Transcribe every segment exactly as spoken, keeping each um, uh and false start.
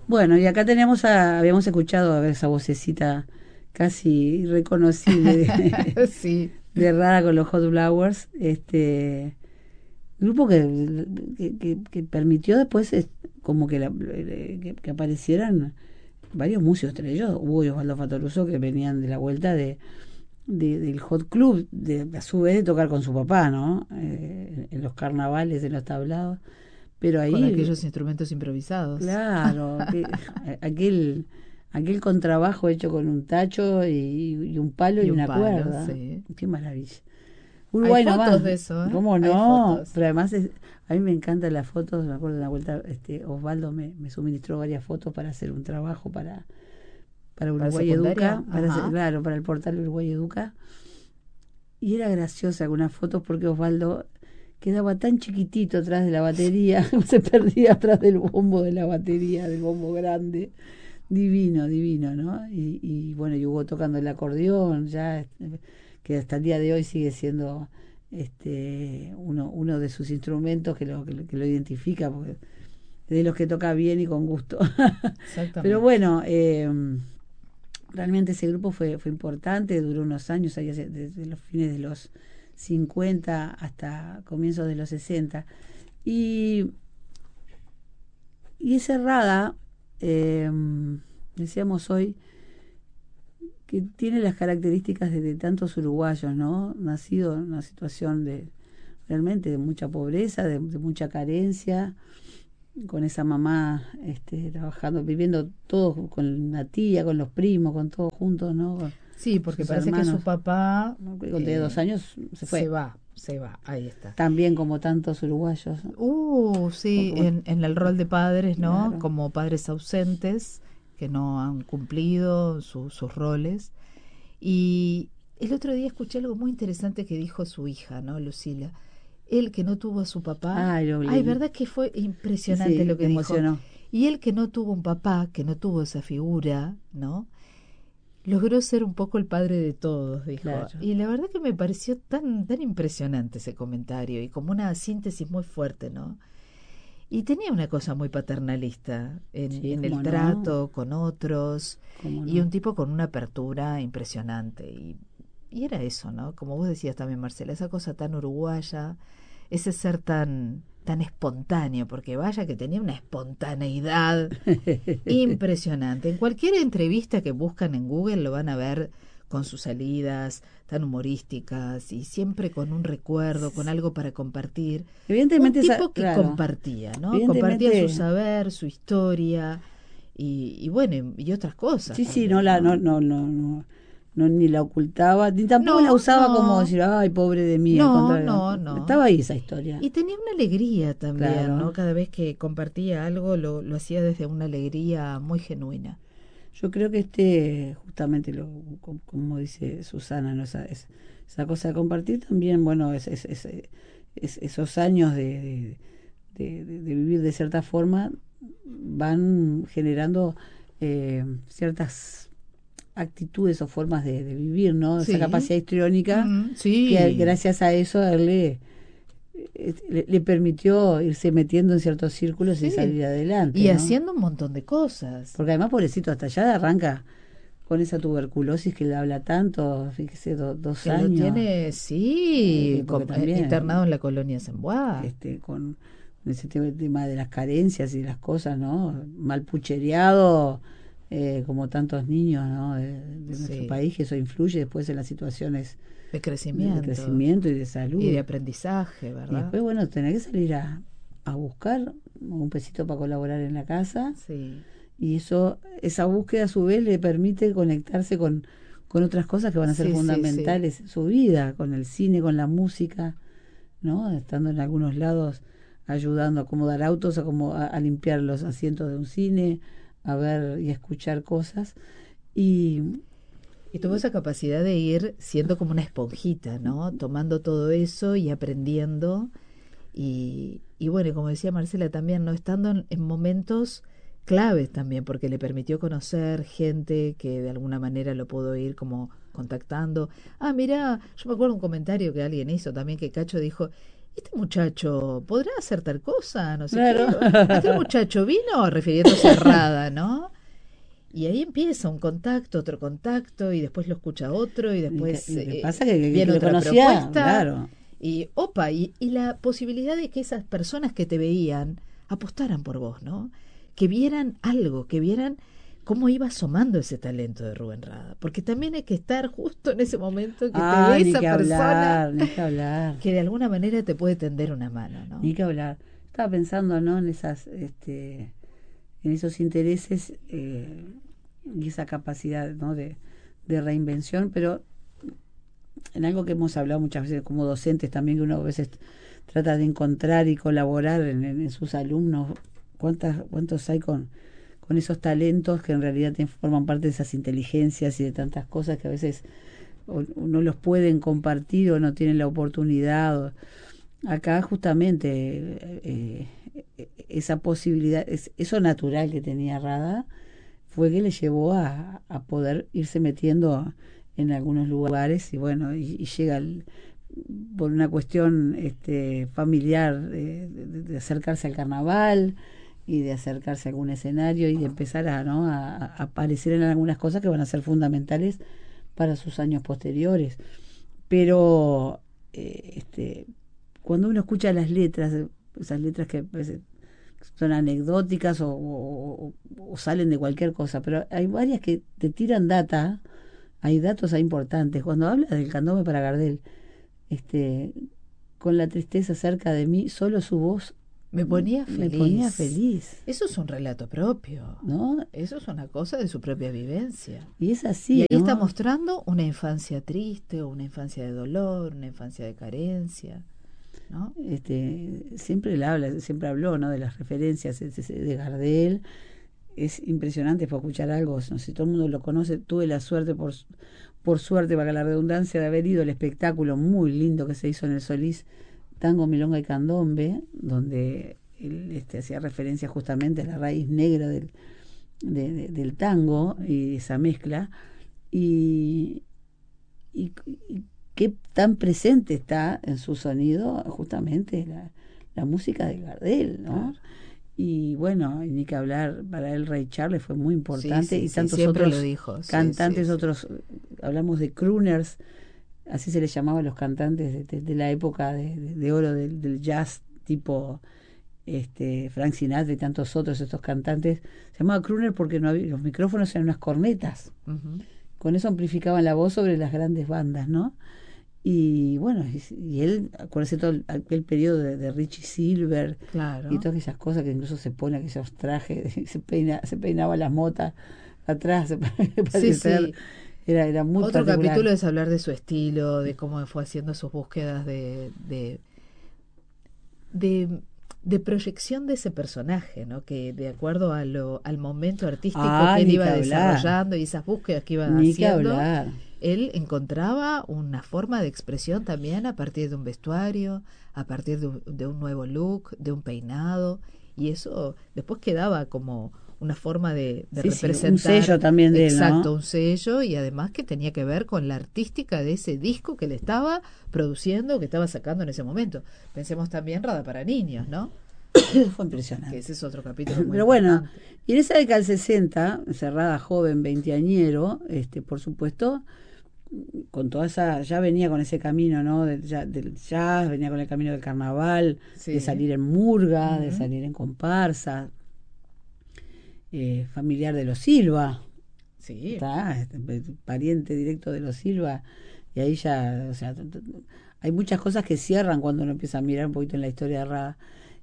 Bueno, y acá tenemos a, habíamos escuchado a ver esa vocecita casi irreconocible de, Sí, de Rada con los Hot Flowers, este grupo que, que, que, que permitió después es, como que, la, que, que aparecieran varios músicos, entre ellos Hugo y Osvaldo Fatoruso, que venían de la vuelta de, de del Hot Club, de, a su vez de tocar con su papá, ¿no? Eh, en los carnavales, en los tablados, pero con ahí, aquellos instrumentos improvisados. claro, que, aquel aquel contrabajo hecho con un tacho y, y un palo Y y un una palo, cuerda, sí. qué maravilla. Hay Uruguay nomás, fotos de eso, ¿eh? ¿cómo Hay no? fotos. Pero además es, a mí me encantan las fotos, me acuerdo de una vuelta, este, Osvaldo me, me suministró varias fotos para hacer un trabajo para, para ¿Para Uruguay Educa, secundaria? para hacer, Ajá. claro, para el portal Uruguay Educa, y era graciosa algunas fotos porque Osvaldo quedaba tan chiquitito atrás de la batería, se perdía atrás del bombo de la batería, del bombo grande, divino, divino, ¿no? Y, y bueno, y Hugo tocando el acordeón, ya este, que hasta el día de hoy sigue siendo este uno, uno de sus instrumentos que lo, que lo, que lo identifica, porque es de los que toca bien y con gusto. Pero Exactamente. bueno, eh, realmente ese grupo fue, fue importante, duró unos años, ahí hace- desde los fines de los cincuenta hasta comienzos de los sesenta. Y, y es cerrada, eh, decíamos hoy, que tiene las características de, de tantos uruguayos, ¿no? Nacido en una situación de realmente de mucha pobreza, de, de mucha carencia, con esa mamá este, trabajando, viviendo todos con la tía, con los primos, con todos juntos, ¿no? Con Sí, porque sus parece que su hermanos. papá Cuando tenía dos eh, años se se fue, va, se va, ahí está. también como tantos uruguayos, ¿no? Uh, O sí, como, en, en el rol de padres, ¿no? claro. Como padres ausentes que no han cumplido su- sus roles. Y el otro día escuché algo muy interesante que dijo su hija, ¿no? Lucila. Él que no tuvo a su papá. Ay, lo Ay, leí. ¿verdad que fue impresionante Sí, lo me que dijo? emocionó. Y él que no tuvo un papá, que no tuvo esa figura, ¿no? Logró ser un poco el padre de todos, dijo. Claro. Y la verdad que me pareció tan, tan impresionante ese comentario y como una síntesis muy fuerte, ¿no? Y tenía una cosa muy paternalista en, Sí, en el cómo no, trato con otros cómo y un no. tipo con una apertura impresionante. Y, y era eso, ¿no? Como vos decías también, Marcela, esa cosa tan uruguaya, ese ser tan, tan espontáneo, porque vaya que tenía una espontaneidad impresionante. En cualquier entrevista que buscan en Google lo van a ver con sus salidas tan humorísticas y siempre con un recuerdo, con algo para compartir. Un Evidentemente, esa, tipo que claro, compartía, ¿no? Compartía su evidentemente, saber, su historia y, y bueno, y, y otras cosas sí, sí, no también, la, no, ¿no? no, no, no, no, ni la ocultaba, ni tampoco la No, usaba como no, decir, ay, pobre de mí, al no, contrario, no, no. estaba ahí esa historia, Y tenía una alegría también, claro. ¿no? Cada vez que compartía algo lo, lo hacía desde una alegría muy genuina. Yo creo que este, justamente, lo, como, como dice Susana, ¿no? Esa, es, esa cosa de compartir también, bueno, es, es, es, es- esos años de, de, de- de- de vivir de cierta forma van generando eh, ciertas actitudes o formas de, de vivir, ¿no? Esa Sí, capacidad histriónica mm, que sí, gracias a eso a él le, eh, le, le permitió irse metiendo en ciertos círculos y sí. salir adelante, Y ¿no? haciendo un montón de cosas. Porque además, pobrecito, hasta allá arranca con esa tuberculosis que le habla tanto, fíjese, do- dos Que lo años, tiene, eh, sí, porque com- eh, también internado en la colonia Semboá. este, con ese tema, tema de las carencias y las cosas, ¿no? Mal puchereado, eh, como tantos niños, ¿no? De, de nuestro Sí, país, que eso influye después en las situaciones de de, de crecimiento crecimiento y de y de salud. aprendizaje, Y ¿verdad? después, bueno, tener que salir a, a buscar un pesito para colaborar en la casa Sí, y eso, esa búsqueda a su vez le permite conectarse con, con otras cosas que van a ser sí, sí, sí. fundamentales en su vida, con el cine, con la música, ¿no? Estando en algunos lados ayudando a acomodar autos, a, como a, a limpiar los asientos de un cine, a ver y a escuchar cosas. Y, Y tuvo esa capacidad de ir siendo como una esponjita, ¿no? Tomando todo eso y aprendiendo. Y, y bueno, y como decía Marcela también, ¿no? Estando en, en momentos claves también, porque le permitió conocer gente que de alguna manera lo pudo ir como contactando. Ah, mira, yo me acuerdo un comentario que alguien hizo también, que Cacho dijo, este muchacho podrá hacer tal cosa, no sé Claro. qué. Aquel muchacho vino refiriéndose a Rada, ¿no? Y ahí empieza un contacto, otro contacto, y después lo escucha otro, y Lo que, después lo que eh, pasa es que, que, que viene lo otra conocía, propuesta. claro. Y, opa, y, y la posibilidad de que esas personas que te veían apostaran por vos, ¿no? Que vieran algo, que vieran cómo iba asomando ese talento de Rubén Rada. Porque también hay que estar justo en ese momento que Ah, te ve ni esa que persona hablar, ni que hablar, que de alguna manera te puede tender una mano, ¿no? ni que hablar. Estaba pensando, ¿no? En esas, este, en esos intereses eh, y esa capacidad, ¿no? De, de reinvención, pero en algo que hemos hablado muchas veces como docentes también, que uno a veces trata de encontrar y colaborar en, en, en sus alumnos. ¿Cuántas, cuántos hay con, con esos talentos que en realidad te, forman parte de esas inteligencias y de tantas cosas que a veces o, o no los pueden compartir o no tienen la oportunidad? O, acá justamente eh, eh, esa posibilidad, es, eso natural que tenía Rada fue que le llevó a, a poder irse metiendo en algunos lugares y bueno, y, y llega el, por una cuestión este, familiar eh, de, de acercarse al carnaval y de acercarse a algún escenario y de empezar a, ¿no? a, a aparecer en algunas cosas que van a ser fundamentales para sus años posteriores. Pero eh, este, cuando uno escucha las letras, esas letras que pues, son anecdóticas o, o, o, salen de cualquier cosa, pero hay varias que te tiran data, hay datos ahí importantes. Cuando habla del candombe para Gardel, este, con la tristeza cerca de mí, solo su voz me ponía feliz. Me ponía feliz. Eso es un relato propio, ¿no? Eso es una cosa de su propia vivencia. Y es así. Y ahí ¿no? está mostrando una infancia triste, o una infancia de dolor, una infancia de carencia, ¿no? Este, siempre él habla, siempre habló, ¿no? De las referencias de Gardel. Es impresionante para escuchar algo, no sé, todo el mundo lo conoce. Tuve la suerte, por, por suerte, para la redundancia, de haber ido al espectáculo muy lindo que se hizo en el Solís, Tango, Milonga y Candombe, donde él este, hacía referencia justamente a la raíz negra del, de, de, del tango y esa mezcla. Y, y, y qué tan presente está en su sonido justamente la, la música de Gardel, ¿no? Claro. Y bueno, ni que hablar, para él Ray Charles fue muy importante, sí, sí, y tantos sí, otros lo dijo. cantantes, sí, sí, otros, sí. hablamos de crooners, así se les llamaba a los cantantes de, de, de la época de, de, de oro del, del jazz, tipo este Frank Sinatra y tantos otros, estos cantantes. Se llamaba crooner porque no había, los micrófonos eran unas cornetas. Uh-huh. Con eso amplificaban la voz sobre las grandes bandas, ¿no? Y bueno, y, y él, acuérdese todo el, aquel periodo de, de Richie Silver, claro. y todas esas cosas que incluso se pone aquellos trajes, se, peina, se peinaba las motas atrás, se sí, sí. Era, era muy Otro particular. capítulo es hablar de su estilo, de cómo fue haciendo sus búsquedas de, de, de, de proyección de ese personaje, ¿no? Que de acuerdo a lo, al momento artístico ah, que él iba que desarrollando y esas búsquedas que iba ni haciendo, que él encontraba una forma de expresión también a partir de un vestuario, a partir de un, de un nuevo look, de un peinado, y eso después quedaba como una forma de, de sí, representar. Sí, un sello también de exacto, él, ¿no? un sello, y además que tenía que ver con la artística de ese disco que le estaba produciendo, que estaba sacando en ese momento. Pensemos también Rada para niños, ¿no? Fue impresionante. Que ese es otro capítulo muy Pero importante. bueno, y en esa década del sesenta, cerrada joven, veinteañero, este, por supuesto, con toda esa, ya venía con ese camino, ¿no? Del, ya, del jazz, venía con el camino del carnaval, sí. De salir en murga, uh-huh. de salir en comparsa, eh, familiar de los Silva, sí. ¿está? Pariente directo de los Silva, y ahí ya, o sea, hay muchas cosas que cierran cuando uno empieza a mirar un poquito en la historia de Rada.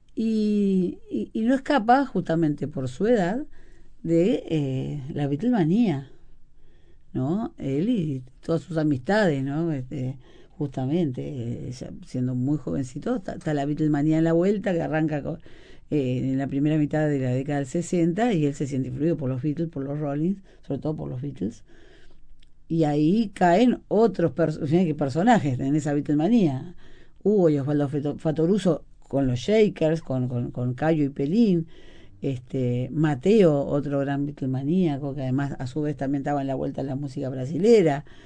Y, y, y no escapa, justamente por su edad, de eh, la Beatlemanía, ¿no? Él y todas sus amistades, ¿no? Este, justamente, eh, siendo muy jovencito, está, está la Beatlemanía en la vuelta, que arranca con, eh, en la primera mitad de la década del sesenta, y él se siente influido por los Beatles, por los Rollins, sobre todo por los Beatles. Y ahí caen otros perso- personajes en esa Beatlemanía. Hugo y Osvaldo Fatoruso con los Shakers, con, con, con Cayo y Pelín, este Mateo, otro gran Beatlemaníaco, que además a su vez también estaba en la vuelta de la música brasilera,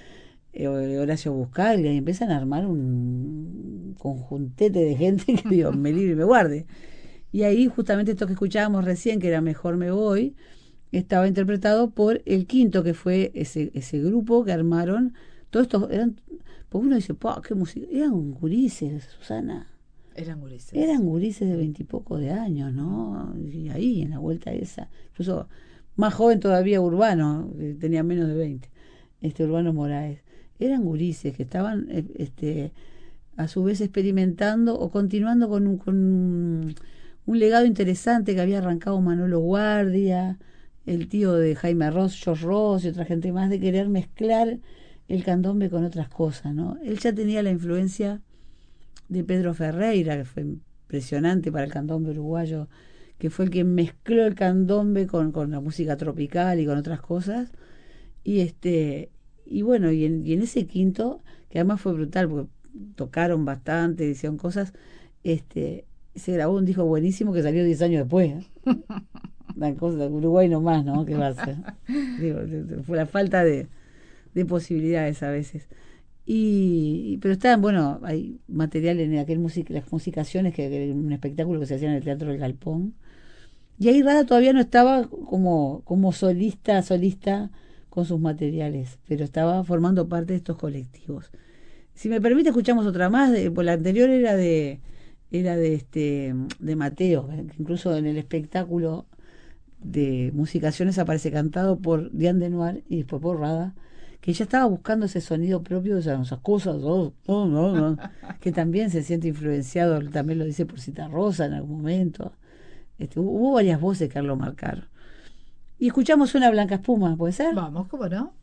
eh, Horacio Buscaglia, y empiezan a armar un conjuntete de gente que Dios me libre y me guarde. Y ahí justamente esto que escuchábamos recién, que era Mejor me voy, estaba interpretado por El Quinto, que fue ese, ese grupo que armaron. Todos estos eran, pues uno dice, ¡pah, qué música! Eran gurises, Susana. Eran gurises. Eran gurises de veintipoco de años, ¿no? Y ahí, en la vuelta esa. Incluso más joven todavía Urbano, que tenía menos de veinte, este Urbano Moraes. Eran gurises que estaban, este, a su vez experimentando o continuando con un, con un, un legado interesante que había arrancado Manolo Guardia, el tío de Jaime Ross, George Ross y otra gente más, de querer mezclar el candombe con otras cosas, ¿no? Él ya tenía la influencia de Pedro Ferreira, que fue impresionante para el candombe uruguayo, que fue el que mezcló el candombe con, con la música tropical y con otras cosas. Y este y bueno, y en, y en ese quinto, que además fue brutal, porque tocaron bastante, hicieron cosas, este se grabó un disco buenísimo que salió diez años después. Una cosa, Uruguay nomás, ¿no? ¿Qué va a ser? Digo, fue la falta de, de posibilidades a veces. Y, pero estaban, bueno, hay material en aquel music, las musicaciones, que, que un espectáculo que se hacía en el Teatro del Galpón. Y ahí Rada todavía no estaba como, como solista, solista con sus materiales, pero estaba formando parte de estos colectivos. Si me permite, escuchamos otra más, de, pues la anterior era de era de este de Mateo, que incluso en el espectáculo de musicaciones aparece cantado por Diane Denoir y después por Rada, que ya estaba buscando ese sonido propio de esas, esas cosas, oh, oh, no, no, que también se siente influenciado, también lo dice por Citarrosa en algún momento. Este, hubo varias voces que lo marcaron. Y escuchamos una Blanca Espuma, ¿puede ser? Vamos, ¿cómo no?